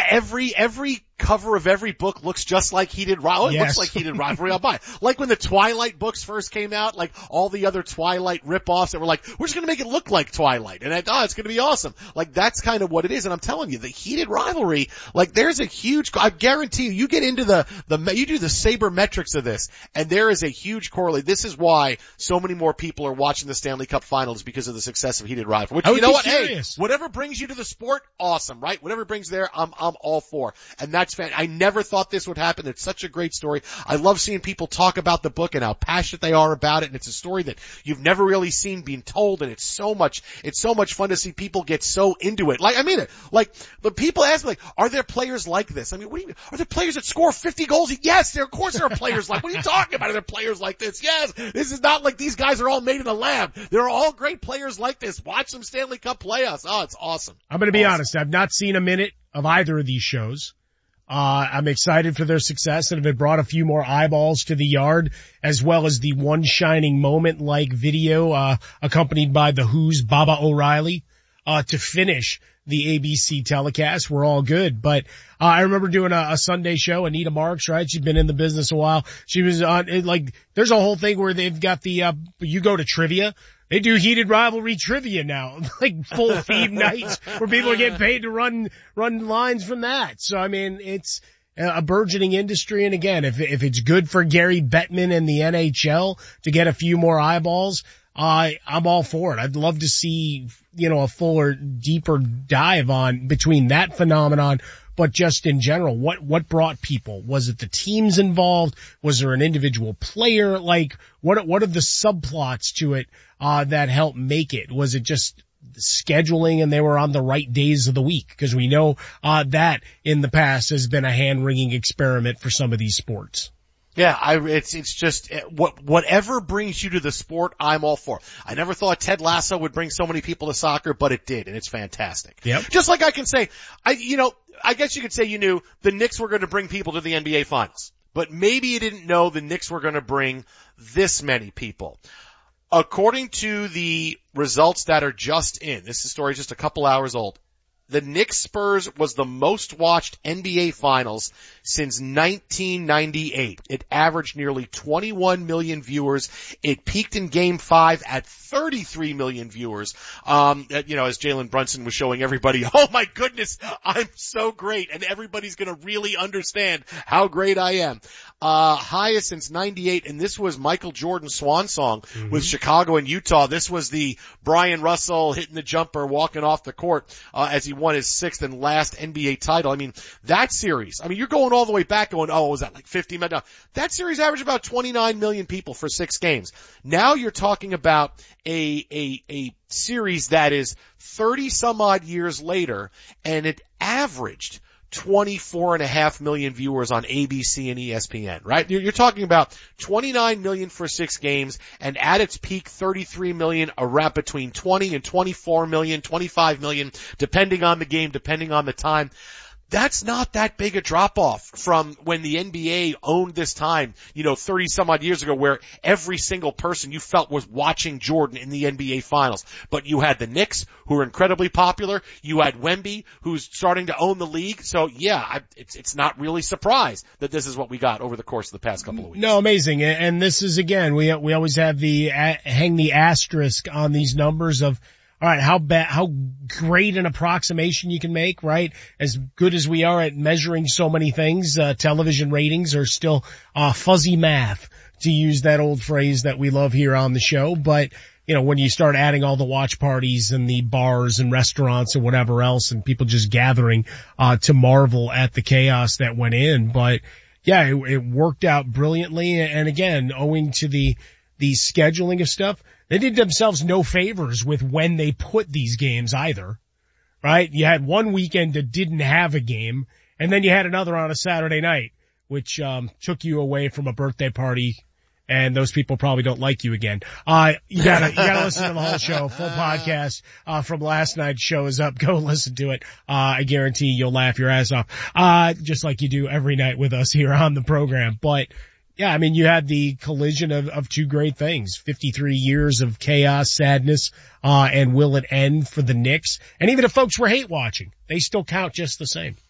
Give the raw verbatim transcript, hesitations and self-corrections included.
every, every cover of every book looks just like Heated Rivalry. Oh, it yes. looks like Heated Rivalry. I'll buy it. Like when the Twilight books first came out, like all the other Twilight ripoffs that were like, we're just going to make it look like Twilight. And I thought, oh, it's going to be awesome. Like that's kind of what it is. And I'm telling you, the Heated Rivalry, like there's a huge, I guarantee you, you get into the, the, you do the sabermetrics of this and there is a huge correlate. This is why so many more people are watching the Stanley Cup Finals because of the success of Heated Rivalry. Which, you know what? Curious. Hey, whatever brings you to the sport, awesome, right? Whatever brings there, I'm, I'm all for. And that's fan. I never thought this would happen. It's such a great story. I love seeing people talk about the book and how passionate they are about it. And it's a story that you've never really seen being told. And it's so much, it's so much fun to see people get so into it. Like, I mean it. Like, the people ask me, like, are there players like this? I mean, what do you, are there players that score fifty goals? Yes, there, of course there are players like, what are you talking about? Are there players like this? Yes. This is not like these guys are all made in a lab. There are all great players like this. Watch some Stanley Cup playoffs. Oh, it's awesome. I'm going to be awesome. honest. I've not seen a minute of either of these shows. Uh, I'm excited for their success and if it brought a few more eyeballs to the yard as well as the one shining moment like video, uh, accompanied by the Who's Baba O'Reilly, uh, to finish the A B C telecast. We're all good. But, uh, I remember doing a, a Sunday show, Anita Marks, right? She'd been in the business a while. She was on, it, like, there's a whole thing where they've got the, uh, you go to trivia. They do Heated Rivalry trivia now, like full theme nights where people are getting paid to run, run lines from that. So, I mean, it's a burgeoning industry. And again, if, if it's good for Gary Bettman and the N H L to get a few more eyeballs, uh, I'm all for it. I'd love to see, you know, a fuller, deeper dive on between that phenomenon. But just in general, what, what brought people? Was it the teams involved? Was there an individual player? Like, what, what are the subplots to it, uh, that helped make it? Was it just scheduling and they were on the right days of the week? Cause we know, uh, that in the past has been a hand-wringing experiment for some of these sports. Yeah, I, it's, it's just, what, whatever brings you to the sport, I'm all for. I never thought Ted Lasso would bring so many people to soccer, but it did, and it's fantastic. Yep. Just like I can say, I, you know, I guess you could say you knew the Knicks were going to bring people to the N B A Finals, but maybe you didn't know the Knicks were going to bring this many people. According to the results that are just in, this story is just a couple hours old, the Knicks Spurs was the most watched N B A Finals since nineteen ninety-eight. It averaged nearly twenty-one million viewers. It peaked in Game five at thirty-three million viewers. Um, you know, as Jalen Brunson was showing everybody, oh my goodness, I'm so great, and everybody's gonna really understand how great I am. Uh, highest since ninety-eight, and this was Michael Jordan's swan song mm-hmm. with Chicago and Utah. This was the Brian Russell hitting the jumper, walking off the court, uh, as he won his sixth and last N B A title. I mean, that series, I mean, you're going all the way back going, oh, was that like fifty minutes? No, that series averaged about twenty-nine million people for six games. Now you're talking about a, a, a series that is thirty some odd years later, and it averaged twenty-four and a half million viewers on A B C and E S P N, right? You're, you're talking about twenty-nine million for six games, and at its peak, thirty-three million, around between twenty and twenty-four million, twenty-five million, depending on the game, depending on the time. That's not that big a drop off from when the N B A owned this time, you know, thirty some odd years ago, where every single person you felt was watching Jordan in the N B A Finals. But you had the Knicks, who are incredibly popular. You had Wemby, who's starting to own the league. So yeah, I, it's, it's not really surprised that this is what we got over the course of the past couple of weeks. No, amazing. And this is, again, we, we always have the, uh, hang the asterisk on these numbers of, all right, how bad, how great an approximation you can make, right? As good as we are at measuring so many things, uh, television ratings are still, uh, fuzzy math, to use that old phrase that we love here on the show. But, you know, when you start adding all the watch parties and the bars and restaurants and whatever else and people just gathering, uh, to marvel at the chaos that went in. But yeah, it, it worked out brilliantly. And again, owing to the, the scheduling of stuff, they did themselves no favors with when they put these games either, right? You had one weekend that didn't have a game, and then you had another on a Saturday night, which um took you away from a birthday party, and those people probably don't like you again. Uh, you gotta, you gotta listen to the whole show. Full podcast, uh, from last night's show is up. Go listen to it. Uh, I guarantee you'll laugh your ass off. Uh, just like you do every night with us here on the program. But, yeah, I mean, you had the collision of, of two great things. fifty-three years of chaos, sadness, uh, and will it end for the Knicks? And even if folks were hate watching, they still count just the same.